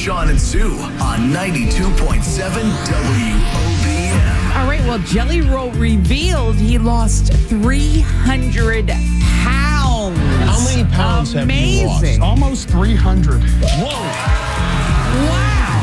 Sean and Sue on 92.7 WOBM. All right, well, Jelly Roll revealed he lost 300 pounds. How many pounds have you lost? Amazing. Almost 300. Whoa. Wow.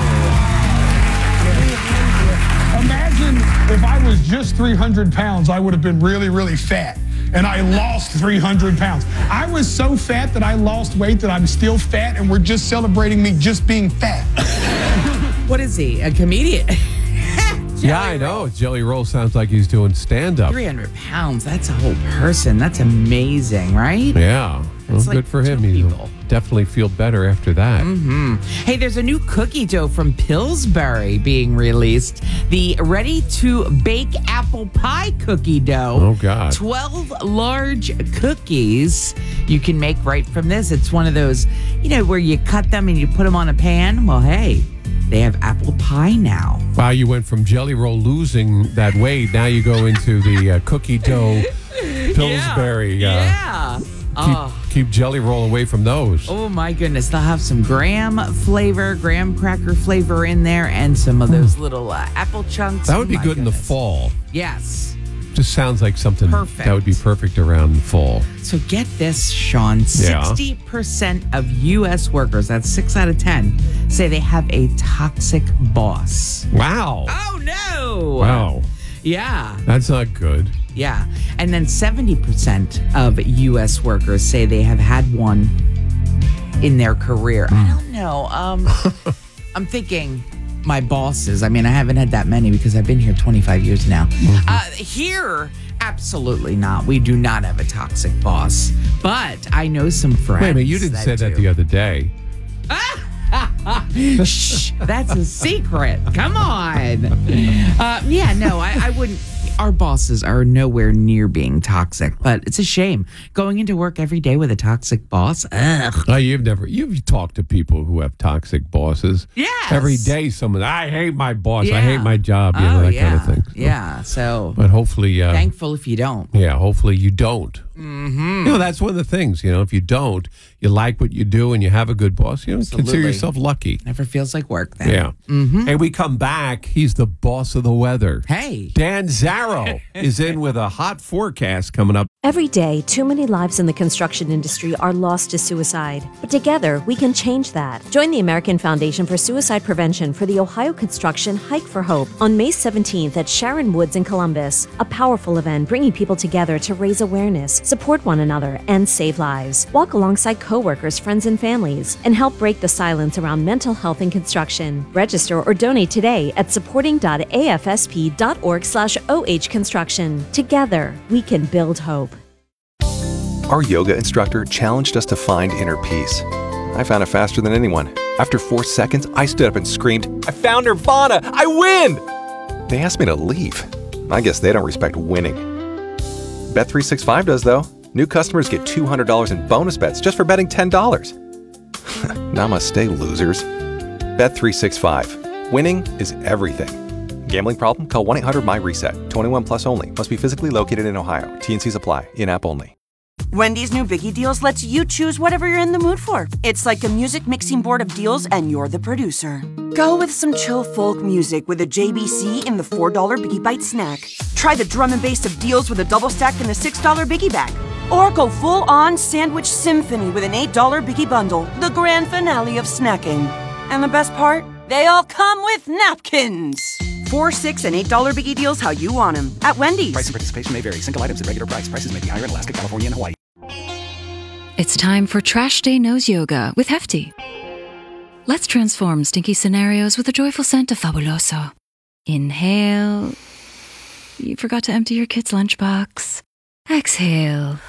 Imagine if I was just 300 pounds, I would have been really, really fat. And I lost 300 pounds. I was so fat that I lost weight that I'm still fat, and we're just celebrating me just being fat. What is he, a comedian? Yeah, I know. Jelly Roll sounds like he's doing stand-up. 300 pounds, that's a whole person. That's amazing, right? Yeah. Well, like good for him. two He'll people. definitely feel better after that. Hey, there's a new cookie dough from Pillsbury being released. The ready-to-bake apple pie cookie dough. Oh, God. 12 large cookies you can make right from this. It's one of those, where you cut them and you put them on a pan. Well, hey, they have apple pie now. Wow, you went from Jelly Roll losing that weight. Now you go into the cookie dough Pillsbury. Yeah. Keep Jelly Roll away from those. Oh my goodness, they'll have some graham cracker flavor in there and some of those little apple chunks. That would be Oh my good in the goodness. fall. Yes. Just sounds like something Perfect. that would be perfect around the fall. So get this, Sean. Yeah. 60% of U.S. workers, that's 6 out of 10, say they have a toxic boss. Wow. Oh, no. Wow. Yeah. That's not good. Yeah. And then 70% of U.S. workers say they have had one in their career. I don't know. I'm thinking my bosses. I mean, I haven't had that many because I've been here 25 years now. Here, absolutely not. We do not have a toxic boss. But I know some friends. Wait a minute, you didn't say that do. the other day. Shh, that's a secret. Come on. I wouldn't. Our bosses are nowhere near being toxic, but it's a shame going into work every day with a toxic boss. Ugh. Oh, you've talked to people who have toxic bosses. Yes. Every day someone, I hate my boss. I Yeah. hate my job. Oh, That yeah. kind of thing. So- Yeah. So But hopefully, thankful if you don't. hopefully you don't. Mm-hmm. That's one of the things, if you don't, you like what you do and you have a good boss, consider Absolutely. yourself lucky. Never feels like work then. Yeah. Mm-hmm. Hey, we come back. He's the boss of the weather. Hey. Dan Zarrow is in with a hot forecast coming up. Every day, too many lives in the construction industry are lost to suicide. But together, we can change that. Join the American Foundation for Suicide Prevention for the Ohio Construction Hike for Hope on May 17th at Sharon Woods in Columbus. A powerful event bringing people together to raise awareness, support one another, and save lives. Walk alongside coworkers, friends, and families, and help break the silence around mental health in construction. Register or donate today at supporting.afsp.org/OH Construction. Together, we can build hope. Our yoga instructor challenged us to find inner peace. I found it faster than anyone. After 4 seconds, I stood up and screamed, "I found Nirvana! I win!" They asked me to leave. I guess they don't respect winning. Bet365 does, though. New customers get $200 in bonus bets just for betting $10. Namaste, losers. Bet365. Winning is everything. Gambling problem? Call 1-800-MY-RESET. 21 plus only. Must be physically located in Ohio. T&Cs apply. In-app only. Wendy's new Biggie Deals lets you choose whatever you're in the mood for. It's like a music mixing board of deals, and you're the producer. Go with some chill folk music with a JBC in the $4 Biggie Bite snack. Try the drum and bass of deals with a double stack in the $6 Biggie Bag. Or go full-on sandwich symphony with an $8 Biggie Bundle, the grand finale of snacking. And the best part? They all come with napkins. 4, 6, and $8 Biggie Deals how you want them at Wendy's. Price and participation may vary. Single items at regular price. Prices may be higher in Alaska, California, and Hawaii. It's time for Trash Day Nose Yoga with Hefty. Let's transform stinky scenarios with a joyful scent of Fabuloso. Inhale. You forgot to empty your kid's lunchbox. Exhale.